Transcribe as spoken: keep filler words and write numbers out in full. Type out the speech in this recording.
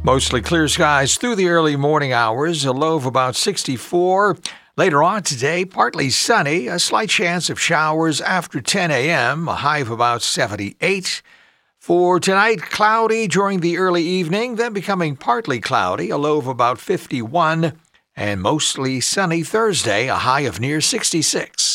Mostly clear skies through the early morning hours, a low of about sixty-four. Later on today, partly sunny, a slight chance of showers after ten a.m., a high of about seventy-eight. For tonight, cloudy during the early evening, then becoming partly cloudy, a low of about fifty-one. And mostly sunny Thursday, a high of near sixty-six.